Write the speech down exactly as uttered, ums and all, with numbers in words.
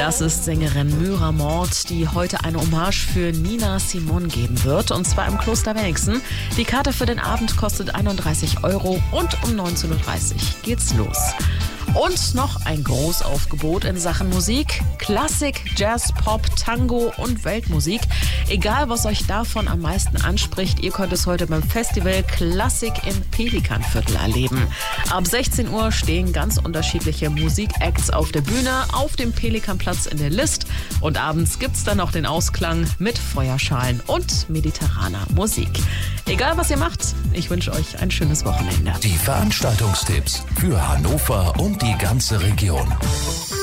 Das ist Sängerin Myra Mord, die heute eine Hommage für Nina Simone geben wird, und zwar im Kloster Wenigsen. Die Karte für den Abend kostet einunddreißig Euro und um neunzehn Uhr dreißig geht's los. Und noch ein Großaufgebot in Sachen Musik. Klassik, Jazz, Pop, Tango und Weltmusik. Egal, was euch davon am meisten anspricht, ihr könnt es heute beim Festival Klassik im Pelikanviertel erleben. Ab sechzehn Uhr stehen ganz unterschiedliche Musikacts auf der Bühne auf dem Pelikanplatz in der List. Und abends gibt's dann noch den Ausklang mit Feuerschalen und mediterraner Musik. Egal, was ihr macht, ich wünsche euch ein schönes Wochenende. Die Veranstaltungstipps für Hannover und die ganze Region.